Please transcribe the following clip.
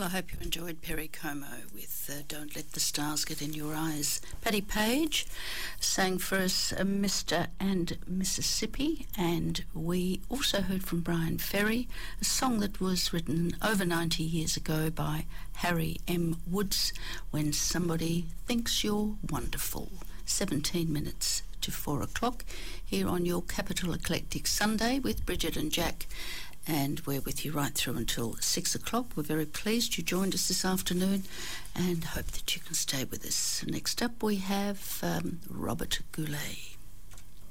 Well, I hope you enjoyed Perry Como with Don't Let the Stars Get in Your Eyes. Paddy Page sang for us Mr. and Mississippi, and we also heard from Brian Ferry, a song that was written over 90 years ago by Harry M. Woods, When Somebody Thinks You're Wonderful. 17 minutes to 4 o'clock here on your Capital Eclectic Sunday with Bridget and Jack. And we're with you right through until 6 o'clock. We're very pleased you joined us this afternoon and hope that you can stay with us. Next up we have Robert Goulet.